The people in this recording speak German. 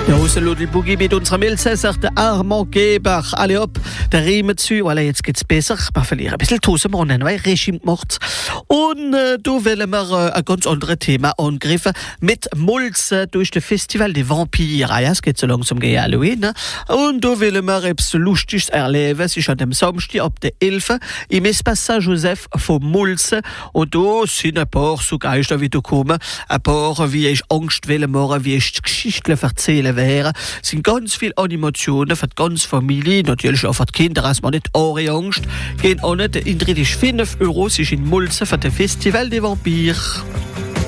Ja, aus der Boogie mit unserer Milze, sagt der Armand Geber. Alle ab, der Riemen zu. Voilà, jetzt geht's besser. Wir verlieren ein bisschen die Hose morgen, weil Regime macht's. Und da wollen wir ein ganz anderes Thema angreifen. Mit Mulze durch das Festival des Vampires. Ja, es geht so langsam gegen Halloween. Ne? Und da wollen wir etwas Lustiges erleben. Es ist an dem Samstag ab der 11. im Espace Saint-Joseph von Mulze. Und da sind ein paar so Geister wieder kommen. Ein paar, wie ich Angst will machen, wie ich die Geschichten erzählen wäre. Es sind ganz viele Animationen für die ganze Familie, natürlich auch für die Kinder, dass man nicht ohne Angst gehen. Auch nicht in 5 € sich in Mulze für das Festival des Vampires.